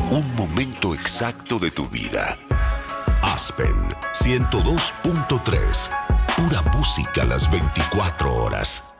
Un momento exacto de tu vida. Aspen 102.3. Pura música las 24 horas.